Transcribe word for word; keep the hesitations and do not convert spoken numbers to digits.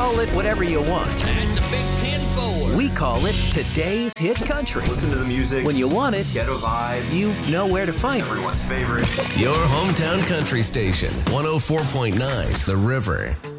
Call it whatever you want. That's a big ten four. We call it Today's Hit Country. Listen to the music. When you want it, Ghetto vibe. you know where to find it. Everyone's favorite. Your hometown country station, one oh four point nine The River.